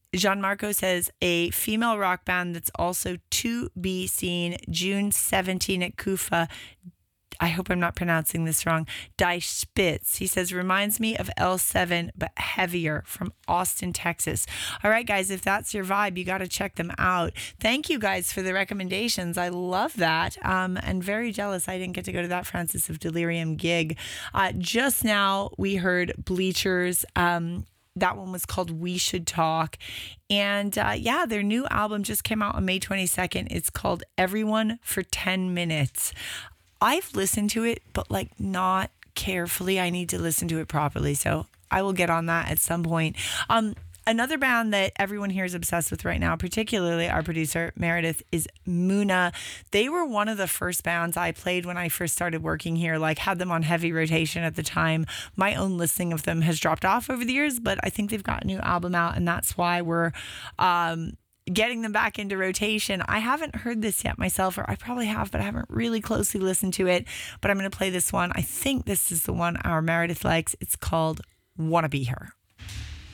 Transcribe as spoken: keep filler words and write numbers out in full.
Gianmarco says a female rock band that's also to be seen June seventeenth at Kufa. I hope I'm not pronouncing this wrong. Die Spitz. He says, reminds me of L seven, but heavier, from Austin, Texas. All right, guys, if that's your vibe, you got to check them out. Thank you guys for the recommendations. I love that. Um, and very jealous I didn't get to go to that Francis of Delirium gig. Uh, just now, we heard Bleachers. Um, That one was called We Should Talk. And uh, yeah, their new album just came out on May twenty-second. It's called Everyone for ten minutes. I've listened to it, but like not carefully. I need to listen to it properly. So I will get on that at some point. Um, another band that everyone here is obsessed with right now, particularly our producer, Meredith, is Muna. They were one of the first bands I played when I first started working here, like had them on heavy rotation at the time. My own listening of them has dropped off over the years, but I think they've got a new album out, and that's why we're um, getting them back into rotation. I haven't heard this yet myself, or I probably have, but I haven't really closely listened to it. But I'm going to play this one. I think this is the one our Meredith likes. It's called Wanna Be Her.